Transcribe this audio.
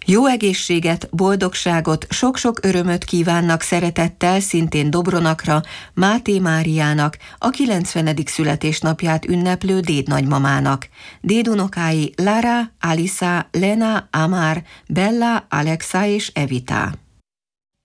Jó egészséget, boldogságot, sok-sok örömöt kívánnak szeretettel szintén Dobronakra, Máté Máriának, a 90. születésnapját ünneplő dédnagymamának. Dédunokái Lara, Alisa, Lena, Amár, Bella, Alexa és Evita.